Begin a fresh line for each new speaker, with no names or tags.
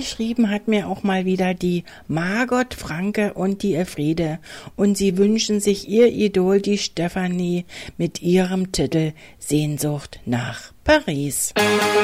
geschrieben hat mir auch mal wieder die Margot Franke und die Elfriede und sie wünschen sich ihr Idol, die Stefanie, mit ihrem Titel Sehnsucht nach Paris.